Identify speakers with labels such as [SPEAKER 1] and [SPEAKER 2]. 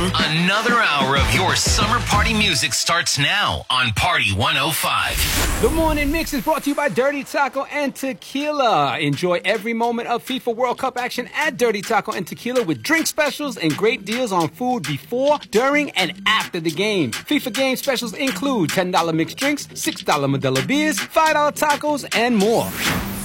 [SPEAKER 1] Another hour of your summer party music starts now on Party 105.
[SPEAKER 2] The Morning Mix is brought to you by Dirty Taco and Tequila. Enjoy every moment of FIFA World Cup action at Dirty Taco and Tequila with drink specials and great deals on food before, during, and after the game. FIFA game specials include $10 mixed drinks, $6 Modelo beers, $5 tacos, and more.